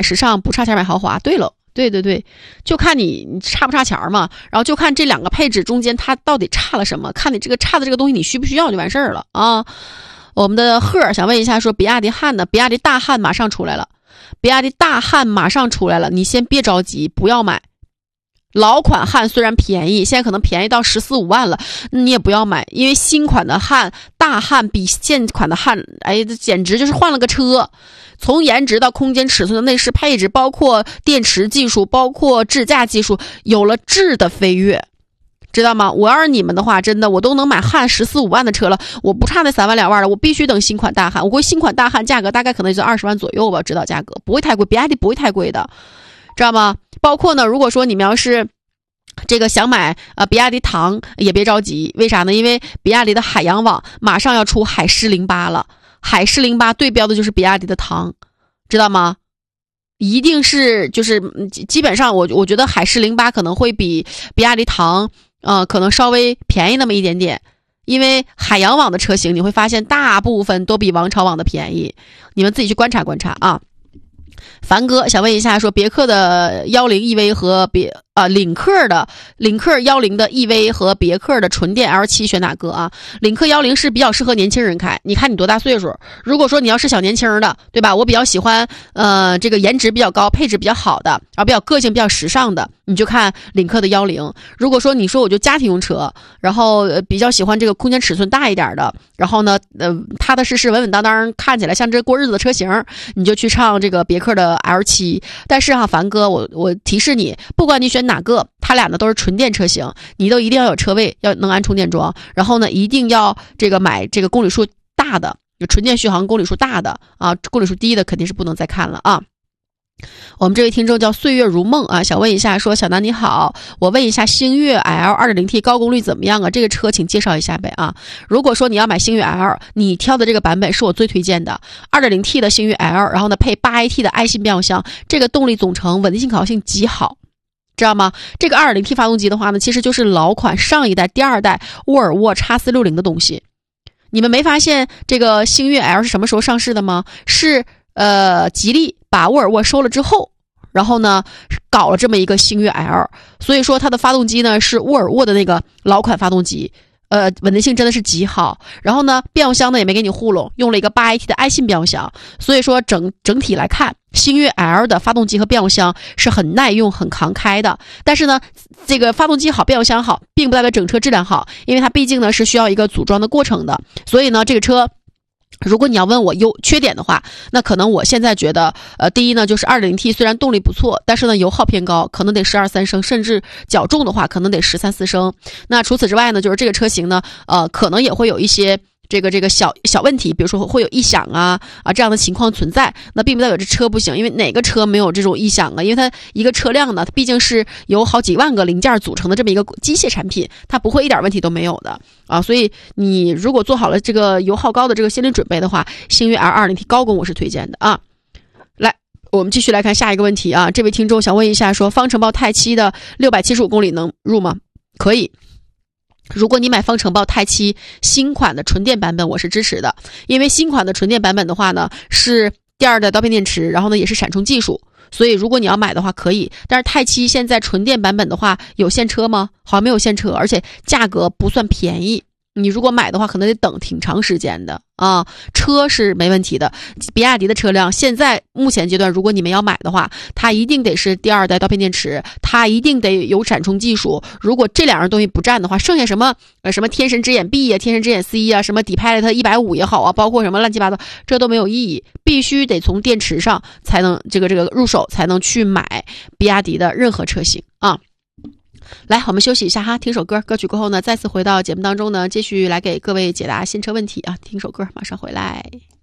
时尚，不差钱买豪华。对了，对，就看你差不差钱嘛，然后就看这两个配置中间它到底差了什么，看你这个差的这个东西你需不需要就完事儿了啊。我们的赫想问一下说，比亚迪汉呢？比亚迪大汉马上出来了，你先别着急，不要买。老款汉虽然便宜，现在可能便宜到14、15万了，你也不要买，因为新款的汉大汉比现款的汉，哎，这简直就是换了个车。从颜值到空间尺寸的内饰配置，包括电池技术，包括智驾技术，有了质的飞跃，知道吗？我要是你们的话，真的我都能买汉14、15万的车了，我不差那3万2万了，我必须等新款大汉。我估计新款大汉价格大概可能就20万左右吧，指导价格不会太贵，比亚迪不会太贵的，知道吗？包括呢，如果说你们要是这个想买比亚迪唐也别着急，为啥呢？因为比亚迪的海洋网马上要出海狮08了，海狮08对标的就是比亚迪的唐，知道吗？一定是就是基本上我觉得海狮08可能会比比亚迪唐可能稍微便宜那么一点点，因为海洋网的车型你会发现大部分都比王朝网的便宜，你们自己去观察观察啊。凡哥想问一下说，别克的10 EV 和领克10的 EV 和别克的纯电 L7 选哪个啊？领克10是比较适合年轻人开，你看你多大岁数，如果说你要是小年轻的，对吧？我比较喜欢这个颜值比较高，配置比较好的，然后比较个性比较时尚的，你就看领克的10。如果说你说我就家庭用车，然后比较喜欢这个空间尺寸大一点的，然后呢踏踏实实稳稳当当看起来像这过日子的车型，你就去上这个别克的 L7。但是凡哥我提示你，不管你选哪个，它俩呢都是纯电车型，你都一定要有车位，要能安充电桩，然后呢一定要这个买这个公里数大的，纯电续航公里数大的啊，公里数低的肯定是不能再看了啊。我们这位听众叫岁月如梦啊，想问一下说，小南你好，我问一下星越 L 2.0T 高功率怎么样啊？这个车请介绍一下呗啊。如果说你要买星越 L， 你挑的这个版本是我最推荐的 2.0T 的星越 L， 然后呢配 8AT 的爱信变速箱，这个动力总成稳定性可靠性极好，知道吗？这个 2.0T 发动机的话呢，其实就是老款上一代第二代沃尔沃 X460 的东西。你们没发现这个星越 L 是什么时候上市的吗？是吉利把沃尔沃收了之后，然后呢搞了这么一个星越 L， 所以说它的发动机呢是沃尔沃的那个老款发动机，稳定性真的是极好。然后呢变速箱呢也没给你糊弄，用了一个 8AT 的爱信变速箱，所以说整体来看，星越 L 的发动机和变速箱是很耐用很扛开的。但是呢这个发动机好变速箱好并不代表整车质量好，因为它毕竟呢是需要一个组装的过程的。所以呢这个车如果你要问我缺点的话，那可能我现在觉得第一呢就是 2.0T 虽然动力不错，但是呢油耗偏高，可能得12、13升，甚至较重的话可能得13、14升。那除此之外呢，就是这个车型呢可能也会有一些这个小问题，比如说会有异响啊这样的情况存在。那并不代表这车不行，因为哪个车没有这种异响啊？因为它一个车辆呢，它毕竟是由好几万个零件组成的这么一个机械产品，它不会一点问题都没有的啊。所以你如果做好了这个油耗高的这个心理准备的话，星越 L 2.0T 高功我是推荐的啊。来，我们继续来看下一个问题啊。这位听众想问一下说，方程豹太7的675公里能入吗？可以。如果你买方程豹太7新款的纯电版本，我是支持的，因为新款的纯电版本的话呢是第二代刀片电池，然后呢也是闪充技术，所以如果你要买的话可以。但是太7现在纯电版本的话有现车吗？好像没有现车，而且价格不算便宜，你如果买的话可能得等挺长时间的啊。车是没问题的，比亚迪的车辆现在目前阶段如果你们要买的话，它一定得是第二代刀片电池，它一定得有闪充技术。如果这两样东西不占的话，剩下什么天神之眼 B 啊，天神之眼 C 啊，什么底派它150也好啊，包括什么乱七八糟，这都没有意义，必须得从电池上才能这个入手，才能去买比亚迪的任何车型啊。来，我们休息一下哈，听首歌，歌曲过后呢再次回到节目当中呢，继续来给各位解答新车问题啊。听首歌马上回来。